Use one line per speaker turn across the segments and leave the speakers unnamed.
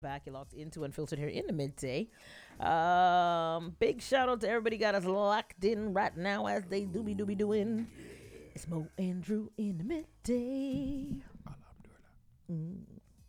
Back, you locked into Unfiltered here in the midday. Big shout out to everybody got us locked in right now as they be doing. It's Mo and Drew in the midday. Mm.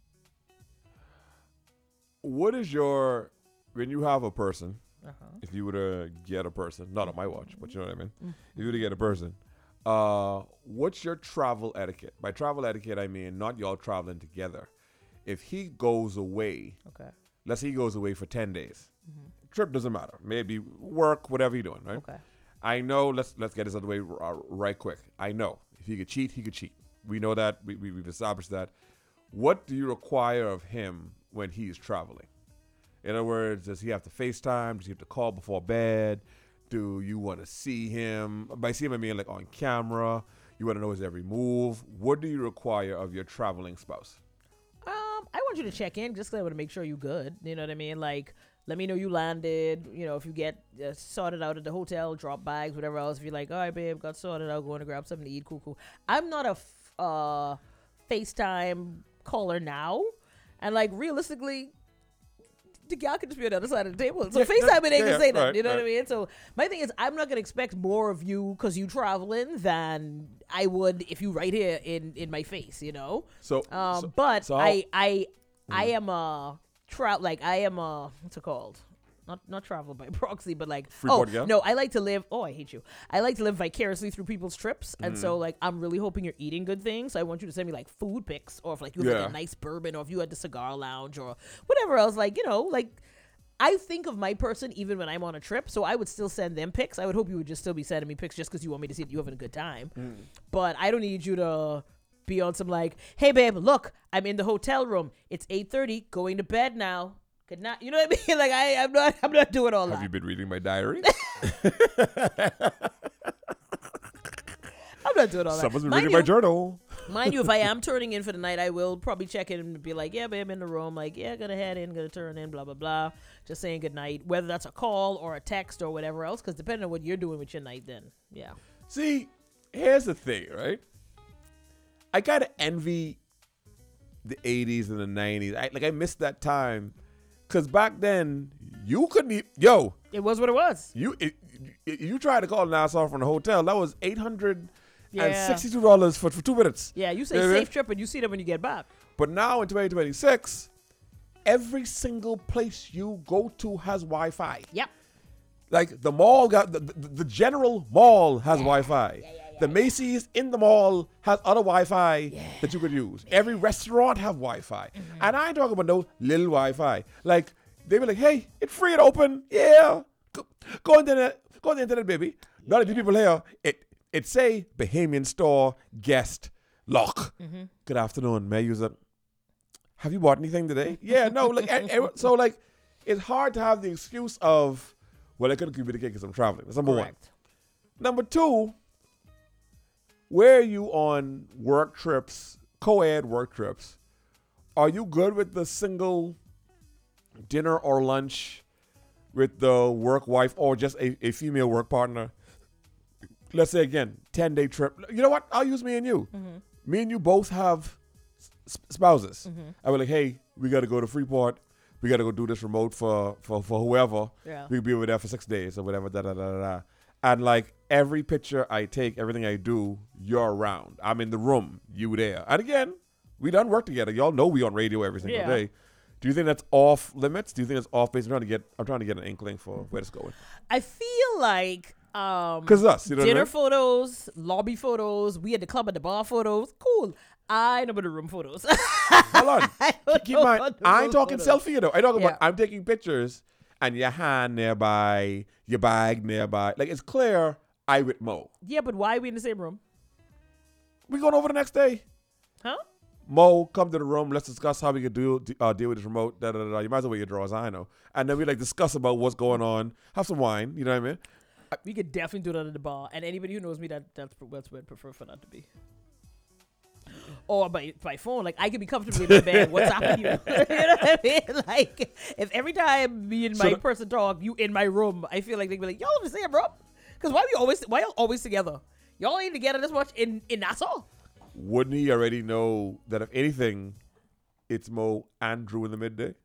What is your, when you have a person,
Uh-huh.
if you were to get a person, not on my watch, but you know what I mean?
Mm.
If you were to get a person, what's your travel etiquette? By travel etiquette, I mean not y'all traveling together. If he goes away,
Okay.
let's say he goes away for 10 days.
Mm-hmm.
Trip doesn't matter. Maybe work, whatever you're doing, right?
Okay.
I know, let's get this out of the way right quick. I know if he could cheat, he could cheat. We know that. We've established that. What do you require of him when he's traveling? In other words, does he have to FaceTime? Does he have to call before bed? Do you want to see him? By see him, I mean like on camera. You want to know his every move. What do you require of your traveling spouse?
I want you to check in just 'cause I want to make sure you good. You know what I mean? Like, let me know you landed. You know, if you get sorted out at the hotel, drop bags, whatever else. If you're like, all right, babe, got sorted out, going to grab something to eat, cool. I'm not a FaceTime caller now. And, like, realistically, the gal could just be on the other side of the table. So
Yeah,
FaceTime it ain't gonna say that.
right,
You know what I
right.
mean? So my thing is, I'm not gonna expect more of you because you traveling than I would if you right here in my face. You know.
So,
But
so
I am a I am a what's it called? Not travel by proxy, but like
Freeport gal?
no, I like to live. Oh, I hate you. I like to live vicariously through people's trips, and so like I'm really hoping you're eating good things. So I want you to send me like food pics, or if like you have like
Yeah.
a nice bourbon, or if you had the cigar lounge, or whatever else. Like like. I think of my person even when I'm on a trip, so I would still send them pics. I would hope you would just still be sending me pics just because you want me to see that you having a good time. But I don't need you to be on some like, hey babe, look, I'm in the hotel room. It's 8:30, going to bed now. Good night. You know what I mean? Like I'm not doing all
have
that.
you been reading my diary?
I'm not doing all that.
Someone's been
Mind
reading my
you-
journal.
Mind you, if I am turning in for the night, I will probably check in and be like, yeah, babe, I'm in the room. Like, yeah, gonna head in, gonna turn in, blah, blah, blah. Just saying good night. Whether that's a call or a text or whatever else, because depending on what you're doing with your night, then, yeah.
See, here's the thing, right? I gotta envy the 80s and the 90s. I missed that time. Because back then, you couldn't
It was what it was.
you tried to call Nassau from the hotel. That was $862 for 2 minutes.
Yeah, you say
Yeah, man.
safe trip and you see them when you get back.
But now in 2026, every single place you go to has Wi-Fi.
Yep.
Like the mall the general mall has Wi-Fi. The Macy's in the mall has other Wi-Fi that you could use. Every restaurant have Wi-Fi. And I ain't talking about no little Wi-Fi. Like they be like, hey, it's free and open. Yeah. Go on the internet, baby. None of the people here, it say Bahamian store guest lock. Good afternoon. May I use it? Have you bought anything today? Yeah, no. Like so like it's hard to have the excuse of, well, I couldn't communicate because I'm traveling. That's number one.
Correct.
Number two, where are you on work trips, co-ed work trips? Are you good with the single dinner or lunch with the work wife or just a female work partner? Let's say, again, 10-day trip. You know what? I'll use me and you. Me and you both have spouses. I was like, hey, we got to go to Freeport. We got to go do this remote for whoever.
Yeah.
We could be over there for 6 days or whatever, da-da-da-da-da. And like every picture I take, everything I do, you're around. I'm in the room, you there. And again, we done work together. Y'all know we on radio every single
Yeah.
day. Do you think that's off limits? Do you think it's off base? I'm trying to get an inkling for where it's going.
I feel like
Because us, you know
dinner
what
photos, lobby photos, we at the club at the bar photos, cool. I know about the room photos.
I mean? Hold on.
I don't
Keep
know
in mind,
about the
I
room
ain't talking
photos.
selfie, though. I talking
Yeah.
about I'm taking pictures and your hand nearby, your bag nearby. Like, it's clear I with Mo.
Yeah, but why are we in the same room?
We going over the next day.
Huh?
Mo, come to the room. Let's discuss how we could deal with this remote. Da, da, da, da. You might as well wear your drawers. I know. And then we like discuss about what's going on. Have some wine. You know what I mean?
We could definitely do that at the bar. And anybody who knows me, that's what I'd prefer for that to be. Or by phone, like I could be comfortably in my bed. What's happening? You know what I mean? Like if every time me and my person talk, you in my room, I feel like they'd be like, y'all in the same room? Because why y'all always together? Y'all ain't together this much in Nassau.
Wouldn't he already know that if anything, it's Mo and Drew in the midday?